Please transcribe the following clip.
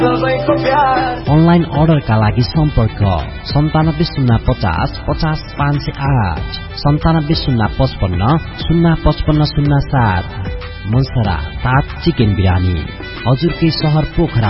Online अर्डरका लागि सम्पर्क 9705050508 970555055507। मनसरा ताज चिकन बिरानी, हजुरकै शहर पोखरा।